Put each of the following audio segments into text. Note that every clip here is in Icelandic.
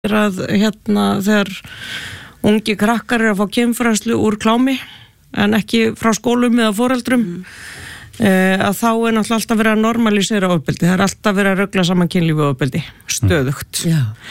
að þegar ungi krakkar að fá kynfræðslu úr klámi en ekki frá skólum eða foreldrum að þá náttúrulega alltaf verið að normalisera ofbeldi, það alltaf verið að rugla saman kynlífi og ofbeldi, stöðugt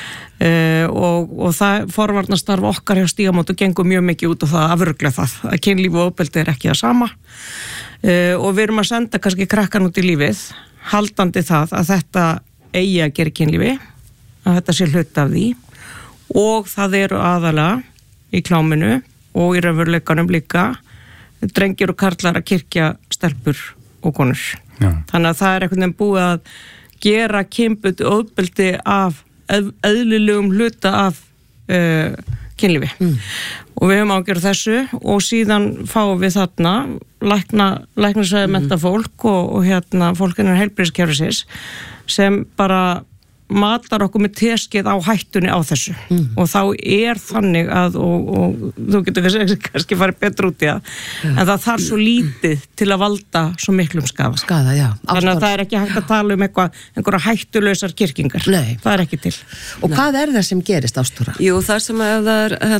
og það forvarnastarf okkar hjá Stígamót og gengur mjög mikið út á það að afrugla það að kynlífi og ofbeldi ekki það sama og við erum að senda kannski krakkan út í lífið haldandi það að þetta eigi að gera kynlífi að þetta sé hluti af því og það eru aðalega í kláminu og í raunveruleikanum líka drengir og karlar að kyrkja stelpur og konur. Já. Þannig að það einhvern veginn búið að gera kynbundið ofbeldi af eðlilegum hluta af kynlífi. Og við höfum ágjörð þessu og síðan fáum við þarna læknisfræði menntafólk og fólk innan heilbrigðiskerfisins sem bara matar okkur með teskið á hættunni á þessu og þá þannig að og þú getur kannski farið betur út í en það þarf svo lítið til að valda svo miklum skaða já. Þannig að það ekki hægt að tala einhverja hættulausar kyrkingar. Nei. Það ekki til. Og hvað það sem gerist, Ástþóra? Jú, það sem að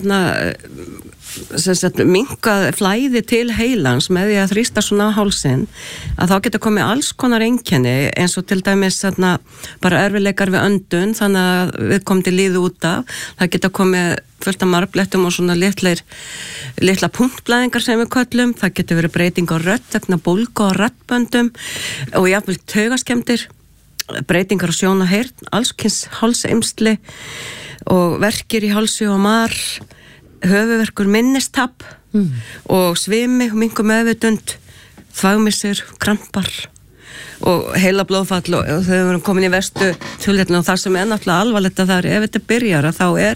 það er minkað flæði til heilans með því að þrýsta svona á hálsinn að þá getur komið alls konar einkenni eins og til dæmis bara erfiðleikar við öndun þannig að við komum til líðu út af það getur komið fullt af marblettum og svona litla punktblæðingar sem við köllum, það getur verið breyting á rödd vegna bólgu á röddböndum og jafnvel taugaskemmdir breytingar á sjón og heyrn, allskyns hálseimsli og verkir í hálsi og mar höfuverkur minnistapp og svimi og minkum meðvitund þvagmissir, krampar og heila blóðfall og þau eru komin í verstu tölutinu og það sem náttúrulega alvarlegt að það ef þetta byrjar að þá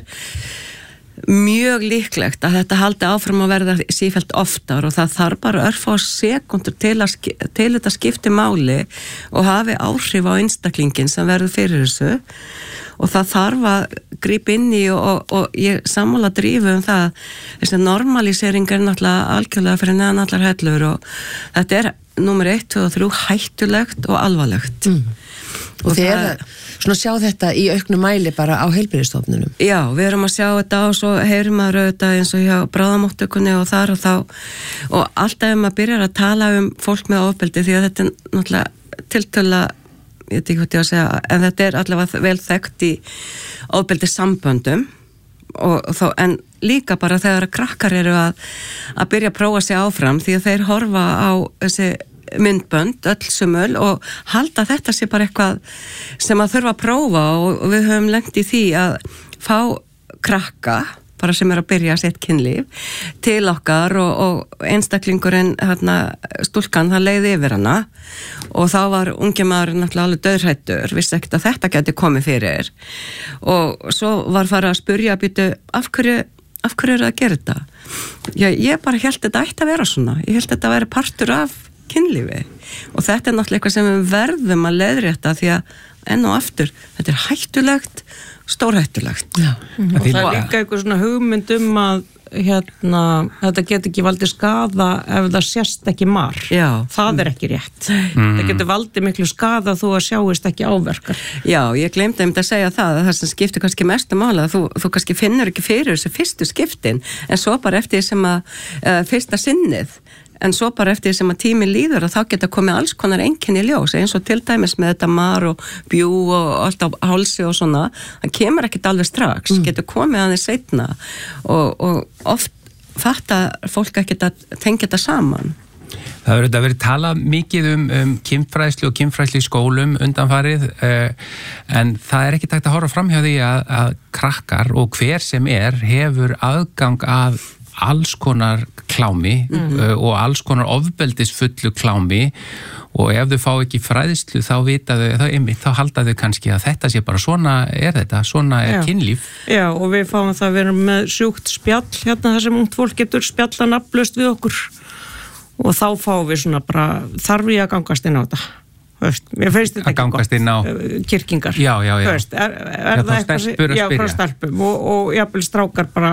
mjög líklegt að þetta haldi áfram að verða sífellt oftar og það þarf bara örfá sekundur til þetta skipti máli og hafi áhrif á einstaklingin sem verður fyrir þessu og það þarf að grípa inn í og ég sammála drífu það þessi normalisering náttúrulega algjörlega fyrir neðan allar hellur og þetta númer 1, 2 og 3 hættulegt og alvarlegt og þið svona sjá þetta í auknum mæli bara á heilbrigðisstofnunum. Já, við erum að sjá þetta og svo heyrum maður auðvitað eins og hjá bráðamóttökunni og þar og þá og alltaf maður byrjar að tala fólk með ofbeldi því að þetta náttúrulega tiltölulega ég veit ekki hvað ég að segja, en þetta allavega vel þekkt í ofbeldi samböndum en líka bara þegar krakkar eru að byrja að prófa sig áfram því að þeir horfa á þessi myndbönd, öll sumul og halda þetta sé bara eitthvað sem að þurfa að prófa og við höfum lengt í því að fá krakka bara sem að byrja sitt kynlíf til okkar og einstaklingurinn stúlkan, það leiði yfir hana og þá var ungi maður náttúrulega alveg dauðhræddur, vissi ekkert að þetta geti komið fyrir og svo var farið að spyrja af hverju eru að gera þetta? Já, ég bara hélt þetta ætti að vera svona, ég hélt þetta að vera partur af kynlífi og þetta náttúrulega eitthvað sem við verðum að leiðrétta því að enn og aftur, þetta hættulegt stórhættulegt. Já. Og það líka eitthvað svona hugmynd að þetta get ekki valdið skaða ef það sést ekki mar. Já. Það ekki rétt. Það getur valdið miklu skaða þú að sjáist ekki áverkar. Já, ég gleymdi að segja það að það sem skiptir kannski mestu máli að þú kannski finnur ekki fyrir þessu fyrstu skiptin en svo bara eftir því sem að fyrsta sinnið en svo bara eftir því sem að tíminn líður og þá geta komið alls konar einkenni í ljós eins og til dæmis með þetta mar og bjú og allt á hálsi og svona það kemur ekkert alveg strax, getur komið aðeins seinna og oft fattar fólk ekkert að tengja þetta saman. Það verður verið talað mikið kynfræðslu og kynfræðslu í skólum undanfarið en það ekki takt að horfa fram hjá því að krakkar og hver sem hefur aðgang að alls konar klámi og alls konar ofbeldisfullu klámi og ef þau fá ekki fræðslu þá vita þá halda þau kannski að þetta sé bara svona kynlíf. Já og við fáum það að vera með sjúkt spjall þar sem ungt fólk getur spjalla nafnlaust við okkur og þá fáum við svona bara þarf ég að gangast inn á þetta. Mér finnst þetta ekki gott kyrkingar. Já. Það eitthvað frá stelpum og jafnvel strákar bara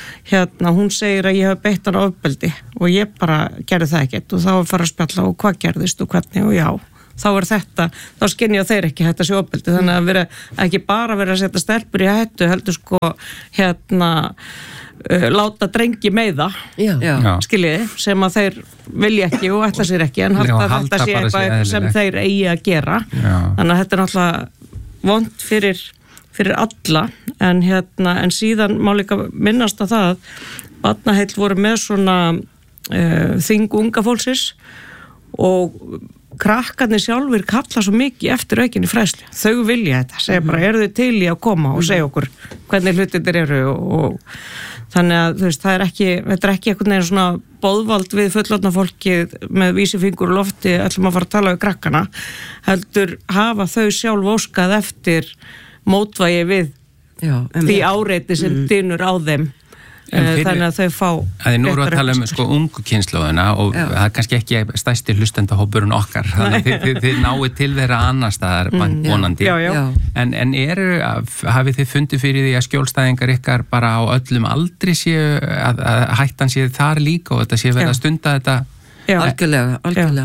hún segir að ég hef beitt hana ofbeldi og ég bara gerði það ekkert og þá fara að spjalla og hvað gerðist og hvernig og já, þá skynja þeir ekki þetta sé ofbeldi, þannig að vera ekki bara vera að setja stelpur í hættu, heldur sko láta drengi meiða skiljiði, sem að þeir vilja ekki og ætla sér ekki, en halda þetta sé eitthvað sem þeir eigi að gera. Þannig að þetta er náttúrulega vont fyrir alla, en síðan má líka minnast að það Barnaheill voru með svona þing unga fólksins og krakkarnir sjálfur kalla svo mikið eftir aukinni fræðslu. Þau vilja þetta, segja bara, eru þau til í að koma og segja okkur hvernig hlutirnir eru og þannig að þú veist, þetta er ekki einhvern veginn svona boðvald við fullorðna fólki með vísifingur og lofti ætlum að fara að tala við krakkana, heldur hafa þau sjálf óskað eftir mótvægi við því áreiti sem dynur á þeim. Þannig að þau fá nú erum við að tala sko ungu kynslóðina og það er kannski ekki stærsti hlustendahópurinn okkar, þannig að þið náið til þeirra annar staðar vonandi. En hafið þið fundið fyrir því að skjólstæðingar ykkar bara á öllum aldri séu að hættan séu þar líka og þetta séu verið að stunda þetta? Algjörlega.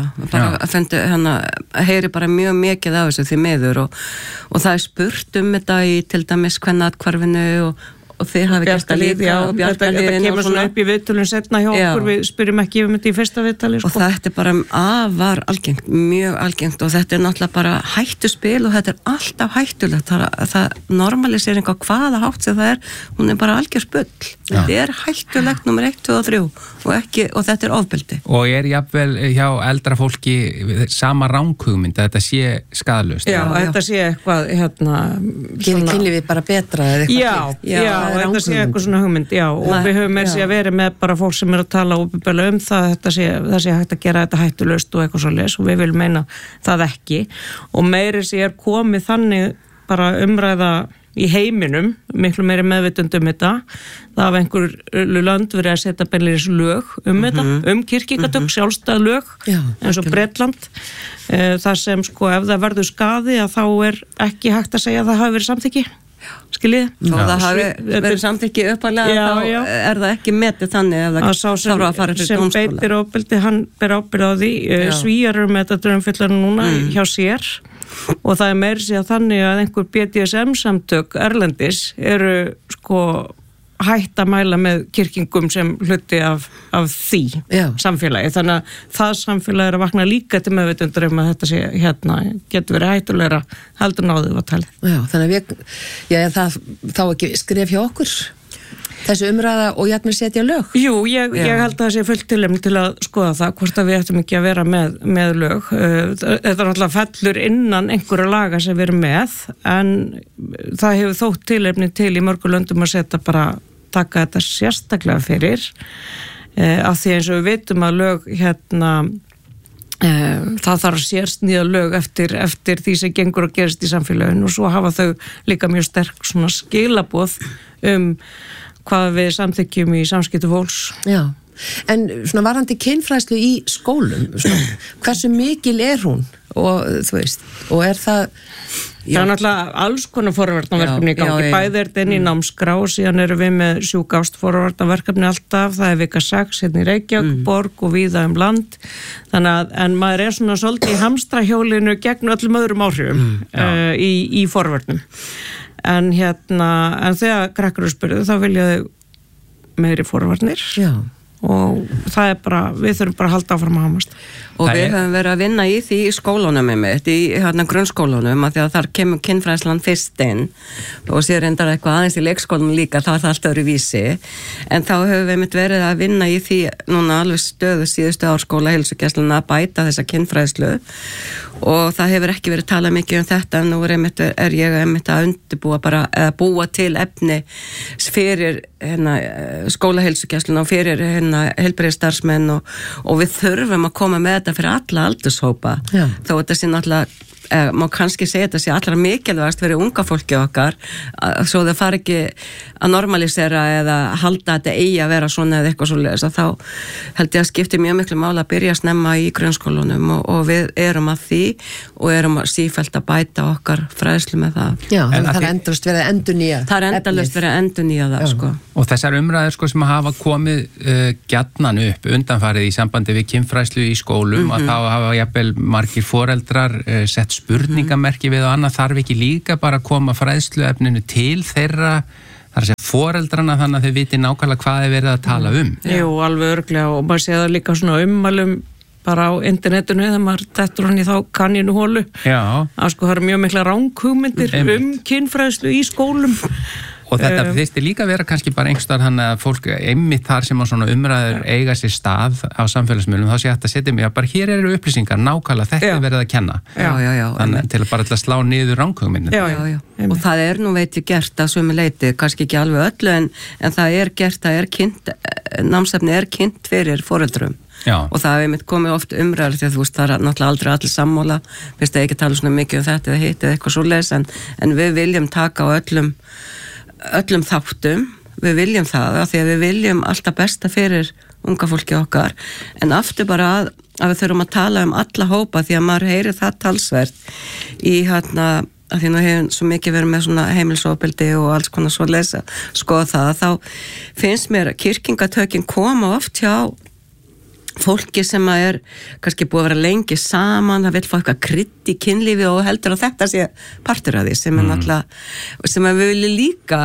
Bara heyri bara mjög mikið af þessu því miður og það er spurt þetta í til dæmis kvennaathvarfinu og þeir hafi gert að líka og bjartaliðin þetta kemur svona upp í viðtölun setna hjá okkur, við spyrjum ekki þetta í fyrsta viðtali og þetta er bara afar algengt, mjög algengt og þetta er náttúrulega bara hættuspil og þetta er alltaf hættulegt, það normalisering á hvaða hátt sem það er, hún er bara algjör spull, þetta er hættulegt nummer 1, 2 og 3 og þetta er ofbeldi. Og jafnvel hjá eldra fólki sama ranghugmynd að þetta sé skaðlaust? Já, þetta sé eitthvað gerir kynlífið bara betra eða eitthvað og þetta sé eitthvað svona hugmynd, og við höfum verið með bara fólk sem er að tala óbyrgulega um það sé hægt að gera þetta hættulaust og eitthvað svoleiðis og við viljum meina það ekki og meiri sé komið þannig bara umræða í heiminum, miklu meiri meðvitund þetta, það hafa einhver lönd verið að setja beinleiðis lög þetta, kirkjugadögg, sjálfstæð lög eins og Bretland þar sem sko ef það verður skaði að þá er ekki hægt að segja að það hafi verið samþykki skiljið? Og það hafi verið samþykki uppalega þá er það ekki metið þannig ef það þarf að fara til dómstóla. Sem beitir ofbeldi, hann ber ábyrgð á því, Svíar eru með þetta drömmfyllar núna hjá sér og það er meira sér þannig að einhver BDSM samtök erlendis eru sko hætt að mæla með kirkingum sem hluti af því samfélagi, þannig að það samfélagi er að vakna líka til meðvitundur að þetta sé getur verið hættulegra heldur náðu að tala. Þannig að það þá ekki skref hjá okkur þessu umræða og jafnvel setja lög? Jú, ég held að það sé fullt tilefni til að skoða það, hvort að við ættum ekki að vera með lög. Þetta er náttúrulega fellur innan einhverja laga sem við erum með, en það hefur þótt tilefni til í mörgu löndum að taka þetta sérstaklega fyrir, af því eins og við vitum að lög það þarf sérsnýða lög eftir því sem gengur að gerast í samfélaginu og svo hafa þau líka mjög sterk svona skilaboð hvað við samþykjum í samskipti fólks. En svona varandi kynfræðslu í skólum, hversu mikil er hún og þú veist, og er það það er náttúrulega alls konar forvarnaverkefni í gangi, bæði er þetta inn í námskrá og síðan eru við með sjúkást forvarnaverkefni alltaf, það er vika 6 hérna í Reykjavík, borg og víða land, þannig að en maður er svona svolítið í hamstrahjólinu gegn öllum öðrum áhrifum í forvarnum en þegar krakkar spurðu þá vilja þau meiri forvarnir og það er bara, við þurfum bara að halda áfram að hamast. Og við höfum verið að vinna í því í skólunum í grunnskólunum, að því að þar kemur kynfræðslan fyrst inn og sér reyndar eitthvað aðeins í leikskólunum líka, þá er það alltaf öðru vísi, en þá höfum við verið að vinna í því núna alveg stöðu síðustu árskóla heilsugæsluna að bæta þessa kynfræðslu og það hefur ekki verið talað mikið um þetta, en nú er ég að undirbúa bara, eða búa til efni fyrir skólaheilsugæsluna og fyrir heilbrigðisstarfsmenn og við þurfum að koma með þetta fyrir alla aldurshópa þó þetta sé náttúrulega má kannski segja þetta sé allra mikilvægast fyrir unga fólki okkar svo það fari ekki að normalisera eða halda þetta eigi að vera svona eða eitthvað svoleiðis, að þá held ég að skipti mjög miklu máli að byrja að snemma í grunnskólunum og við erum að því og erum sífellt að bæta okkar fræðslu með það. Já, það er endurst verið að endurnýja. Það er endalaust verið að endurnýja það, sko. Og þessar umræður, sko, sem hafa komið gjarnan upp undanfarið í sambandi við kynfræðslu í skólum og þá hafa jafnvel margir foreldrar sett spurningamerki við og annað, þarf ekki líka bara að koma fræðsluefninu til þeirra, þar að segja foreldrana, þannig að þau viti nákvæmlega hvað er verið að tala um. Jú, alveg örugglega, og maður sé það líka svona ummælum bara á internetinu þegar maður dettur hann í þá kanninuhólu. Já. Að sko það eru mjög mikla ranghugmyndir kynfræðslu í skólum. Og þetta þyrfti líka að vera kannski bara einhverstaðar þannig að fólk einmitt þar sem á svona umræður eiga sér stað á samfélagsmiðlum, þá sé hægt að setja mig að bara hér eru upplýsingar, nákvæmlega þetta er verið að kenna. Já. Þannig til að slá niður ranghugmyndir. Já. Og það er nú veit ég gert að sömu leiti, kannski ekki alveg öllu en það er gert, það er kynnt, námsefni er kynnt fyrir foreldrum. Já. Og það hefur mitt komið oft umræður því að þú veist það er náttúrulega aldrei allir sammála, finnst það ekki tala svona mikið um þetta eða hitt eða eitthvað svoleiðis en við viljum taka á öllum þáttum, við viljum það af því að við viljum alltaf besta fyrir unga fólki okkar, en aftur bara að við þurfum að tala um alla hópa því að maður heyrir það talsvert í að því nú hefur svo mikið verið með svona heimilisofbeldi og alls konar svo lesa skoða það, þá finnst mér að kirkingatökin koma oft hjá fólki sem er kannski búið að vera lengi saman, það vil fá eitthvað krydd í kynlífi og heldur að þetta sé partur af því sem er náttúrulega sem við viljum líka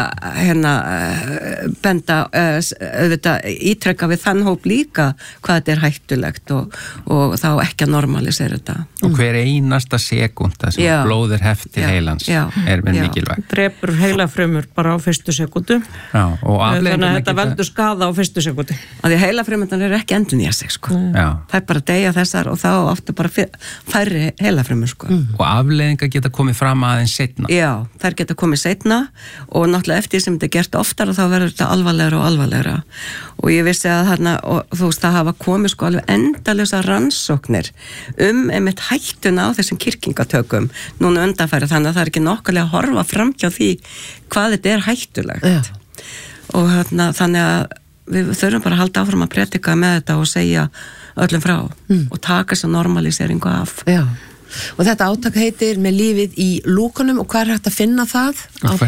benda auðvitað ítrekka við þann hóp líka hvað þetta er hættulegt og þá ekki að normalisera þetta. Og hver einasta sekúnda sem blóð er heft til heilans er mikilvæg. Drepur heilafrumur bara á fyrstu sekúndu. Já, og þannig að þetta veldur skaða á fyrstu sekúndu. Að því heilafrumurnar eru ekki endurnýja sig, sko. Það er bara að deyja þessar og þá áttu bara færri heilafrumur, sko. Og afleiðingar geta komið fram aðeins seinna. Já, þær geta komið seinna og náttúrulega eftir sem þetta er gert oftar og þá verður þetta alvarlegra og alvarlegra. Og ég vissi að þarna, og þú veist, það hafa komið sko alveg endalösa rannsóknir einmitt hættuna á þessum kirkingatökum núna undanfæri, þannig að það er ekki nokkulega að horfa fram hjá því hvað þetta er hættulegt. Og þannig að við þurfum bara að halda áfram að predika með þetta og segja öllum frá og taka þess að normaliseringu af. Já, og þetta átak heitir Með lífið í lúkunum og hvað er hægt að finna það?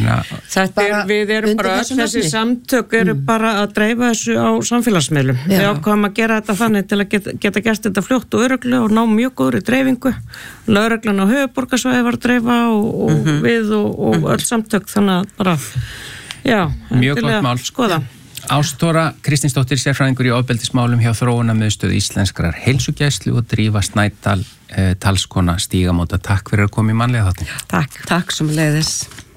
Við erum bara þessi samtök eru bara að dreifa þessu á samfélagsmiðlum. Við ákváðum að gera þetta þannig til að geta gert þetta fljótt og örugglega og ná mjög góðri dreifingu. Lögreglan á höfuðborgarsvæði var að dreifa og við og öll samtök, þannig að bara mjög gott mál. Skoða. Ástóra Kristinsdóttir, sérfræðingur í ofbeldismálum hjá Þróunarmiðstöð Íslenskrar heilsugæslu og Drífa Snædal, talskona Stígamóta. Takk fyrir að koma í mannlega þáttin. Takk sem leiðis.